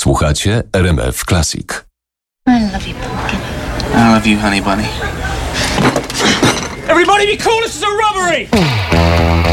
Słuchacie RMF Classic. I love you, pumpkin. I love you, honey bunny. Everybody be cool, this is a robbery!